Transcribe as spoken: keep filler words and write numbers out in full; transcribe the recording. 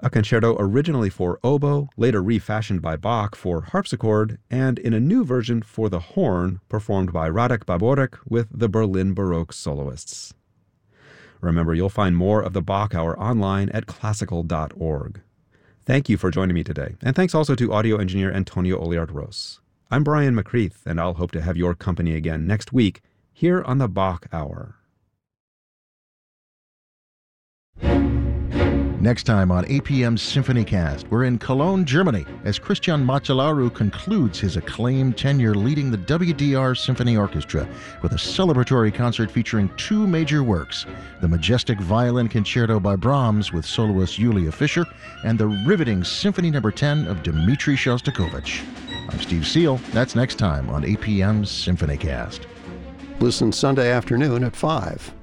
a concerto originally for oboe, later refashioned by Bach for harpsichord, and in a new version for the horn, performed by Radek Baborek with the Berlin Baroque soloists. Remember, you'll find more of the Bach Hour online at classical dot org. Thank you for joining me today, and thanks also to audio engineer Antonio Oliart-Ros. I'm Brian McCreath, and I'll hope to have your company again next week here on the Bach Hour. Next time on A P M's SymphonyCast, we're in Cologne, Germany, as Christian Macellaro concludes his acclaimed tenure leading the W D R Symphony Orchestra with a celebratory concert featuring two major works, the majestic violin concerto by Brahms with soloist Julia Fischer, and the riveting Symphony Number ten of Dmitri Shostakovich. I'm Steve Seal. That's next time on A P M's SymphonyCast. Listen Sunday afternoon at five.